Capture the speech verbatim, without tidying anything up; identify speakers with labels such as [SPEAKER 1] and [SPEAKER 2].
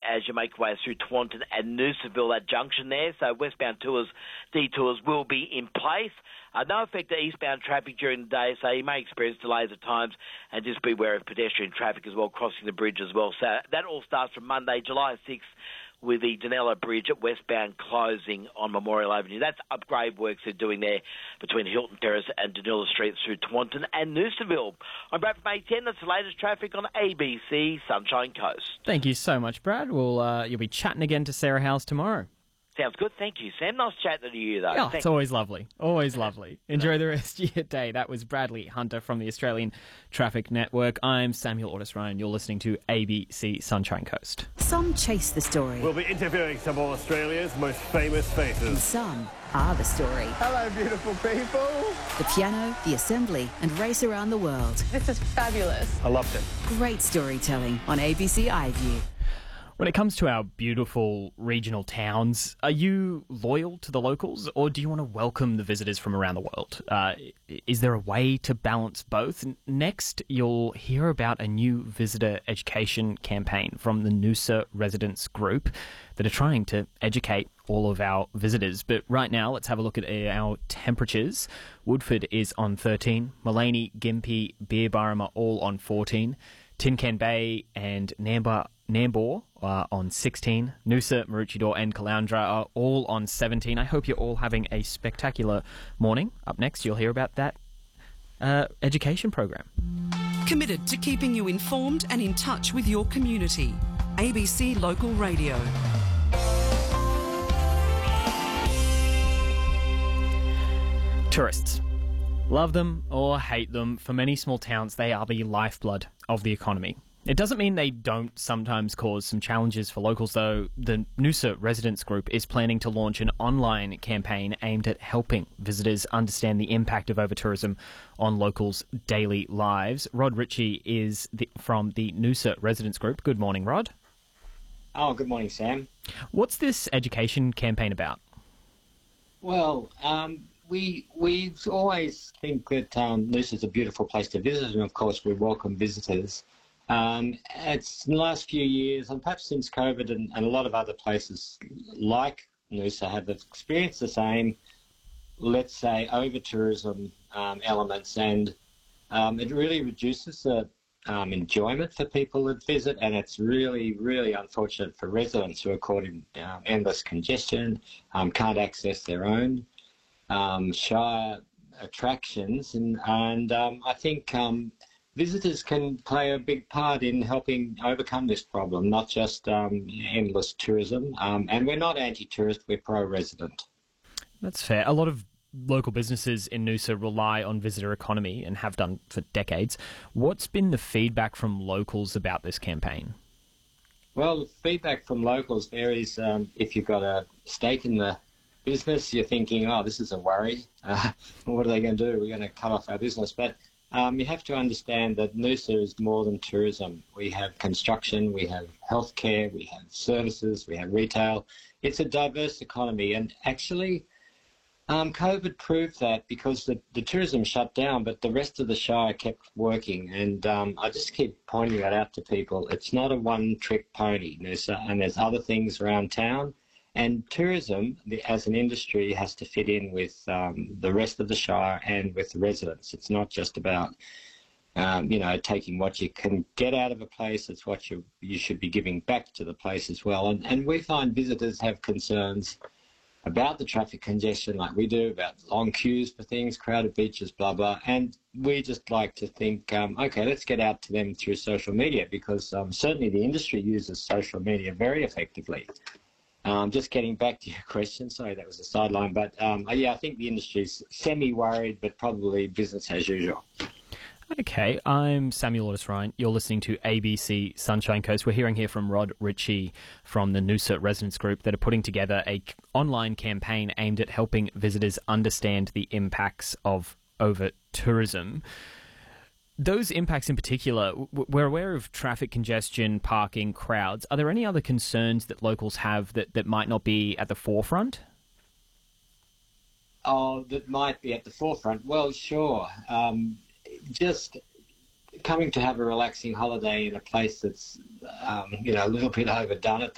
[SPEAKER 1] as you make your way through Taunton and Noosaville, that junction there. So westbound tours, detours will be in place. Uh, no effect to eastbound traffic during the day, so you may experience delays at times, and just be aware of pedestrian traffic as well, crossing the bridge as well. So that all starts from Monday, July sixth, with the Danella Bridge at westbound closing on Memorial Avenue. That's upgrade works they're doing there between Hilton Terrace and Danella Street through Taunton and Noosaville. I'm Brad from A ten. That's the latest traffic on A B C Sunshine Coast.
[SPEAKER 2] Thank you so much, Brad. We'll, uh, you'll be chatting again to Sarah Howes tomorrow.
[SPEAKER 1] Sounds good. Thank you, Sam. Nice chatting to you, though.
[SPEAKER 2] Oh,
[SPEAKER 1] Thanks.
[SPEAKER 2] it's always lovely. Always lovely. Enjoy the rest of your day. That was Bradley Hunter from the Australian Traffic Network. I'm Samuel Otis Ryan. You're listening to A B C Sunshine Coast.
[SPEAKER 3] Some chase the story.
[SPEAKER 4] We'll be interviewing some of Australia's most famous faces.
[SPEAKER 3] And some are the story.
[SPEAKER 5] Hello, beautiful people.
[SPEAKER 3] The piano, the assembly, and race around the world.
[SPEAKER 6] This is fabulous.
[SPEAKER 4] I loved it.
[SPEAKER 3] Great storytelling on A B C iView.
[SPEAKER 2] When it comes to our beautiful regional towns, are you loyal to the locals, or do you want to welcome the visitors from around the world? Uh, is there a way to balance both? Next, you'll hear about a new visitor education campaign from the Noosa Residents Group that are trying to educate all of our visitors. But right now, let's have a look at our temperatures. Woodford is on thirteen, Mullaney, Gympie, Beerburrum are all on fourteen, Tin Can Bay and Nambour Nambour are on sixteen. Noosa, Maroochydore and Caloundra are all on seventeen. I hope you're all having a spectacular morning. Up next, you'll hear about that uh, education program.
[SPEAKER 7] Committed to keeping you informed and in touch with your community. A B C Local Radio.
[SPEAKER 2] Tourists. Love them or hate them, for many small towns, they are the lifeblood of the economy. It doesn't mean they don't sometimes cause some challenges for locals, though. The Noosa Residents Group is planning to launch an online campaign aimed at helping visitors understand the impact of over-tourism on locals' daily lives. Rod Ritchie is the, from the Noosa Residents Group. Good morning, Rod.
[SPEAKER 8] Oh, good morning, Sam.
[SPEAKER 2] What's this education campaign about?
[SPEAKER 8] Well, um, we we always think that um, Noosa is a beautiful place to visit, and of course we welcome visitors. Um, it's in the last few years, and perhaps since COVID, and, and a lot of other places like Noosa have experienced the same, let's say, over-tourism um, elements, and um, it really reduces the um, enjoyment for people that visit, and it's really, really unfortunate for residents who are caught in um, endless congestion, um, can't access their own um, Shire attractions, and, and um, I think um, visitors can play a big part in helping overcome this problem, not just um, endless tourism. Um, and we're not anti-tourist, we're pro-resident.
[SPEAKER 2] That's fair. A lot of local businesses in Noosa rely on visitor economy and have done for decades. What's been the feedback from locals about this campaign?
[SPEAKER 8] Well, the feedback from locals varies. Um, if you've got a stake in the business, you're thinking, oh, this is a worry. Uh, what are they going to do? We're going to cut off our business. But Um, you have to understand that Noosa is more than tourism. We have construction, we have healthcare, we have services, we have retail. It's a diverse economy, and actually um, COVID proved that, because the, the tourism shut down, but the rest of the Shire kept working. And um, I just keep pointing that out to people. It's not a one-trick pony, Noosa, and there's other things around town. And tourism, the, as an industry, has to fit in with um, the rest of the Shire and with the residents. It's not just about, um, you know, taking what you can get out of a place. It's what you you should be giving back to the place as well. And, and we find visitors have concerns about the traffic congestion, like we do, about long queues for things, crowded beaches, blah, blah. And we just like to think, um, okay, let's get out to them through social media, because um, certainly the industry uses social media very effectively. Um, just getting back to your question, sorry, that was a sideline, but um, yeah, I think the industry's semi-worried, but probably business as usual.
[SPEAKER 2] Okay, I'm Samuel Otis Ryan. You're listening to A B C Sunshine Coast. We're hearing here from Rod Ritchie from the Noosa Residents Group that are putting together a online campaign aimed at helping visitors understand the impacts of over-tourism. Those impacts in particular, we're aware of traffic congestion, parking, crowds. Are there any other concerns that locals have that, that might not be at the forefront?
[SPEAKER 8] Oh, that might be at the forefront. Well, sure. Um, just coming to have a relaxing holiday in a place that's, um, you know, a little bit overdone at the